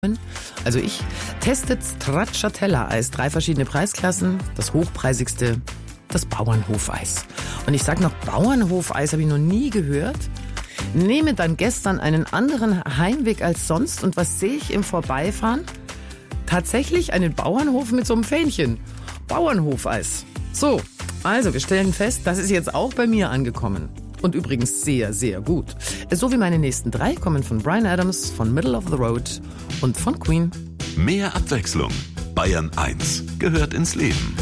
Also ich teste Stracciatella-Eis, 3 verschiedene Preisklassen, das hochpreisigste, das Bauernhofeis. Und ich sag noch, Bauernhofeis habe ich noch nie gehört. Nehme dann gestern einen anderen Heimweg als sonst und was sehe ich im Vorbeifahren? Tatsächlich einen Bauernhof mit so einem Fähnchen. Bauernhofeis. So, also wir stellen fest, das ist jetzt auch bei mir angekommen. Und übrigens sehr, sehr gut. So wie meine nächsten 3 kommen von Bryan Adams, von Middle of the Road und von Queen. Mehr Abwechslung. Bayern 1 gehört ins Leben.